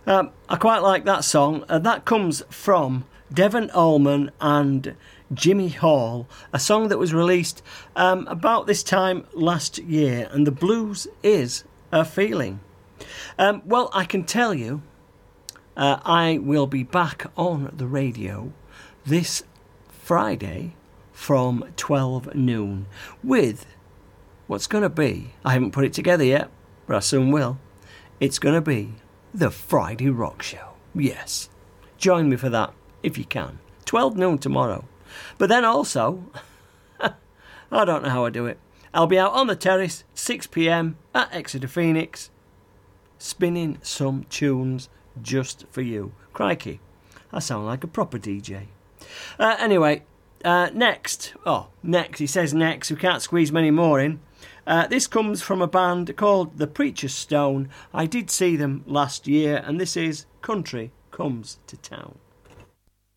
I quite like that song. That comes from Devon Allman and Jimmy Hall, a song that was released about this time last year, and the blues is a feeling. Well, I can tell you, I will be back on the radio this Friday from 12 noon with what's going to be, I haven't put it together yet, but I soon will, it's going to be the Friday Rock Show. Yes, join me for that if you can. 12 noon tomorrow. But then also, I don't know how I do it, I'll be out on the terrace 6 p.m. at Exeter Phoenix spinning some tunes just for you. Crikey, I sound like a proper DJ. Anyway, next, he says next, we can't squeeze many more in. This comes from a band called The Preacher's Stone. I did see them last year, and this is Country Comes to Town.